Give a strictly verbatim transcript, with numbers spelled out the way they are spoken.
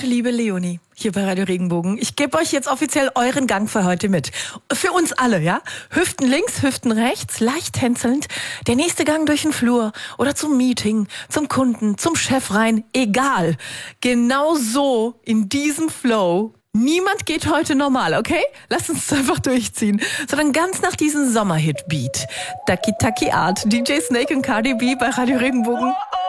liebe Leonie, hier bei Radio Regenbogen. Ich gebe euch jetzt offiziell euren Gang für heute mit. Für uns alle, ja? Hüften links, Hüften rechts, leicht tänzelnd. Der nächste Gang durch den Flur oder zum Meeting, zum Kunden, zum Chef rein, egal. Genau so, in diesem Flow. Niemand geht heute normal, okay? Lasst uns es einfach durchziehen. Sondern ganz nach diesem Sommerhit-Beat. Taki Taki Art, D J Snake und Cardi B bei Radio Regenbogen.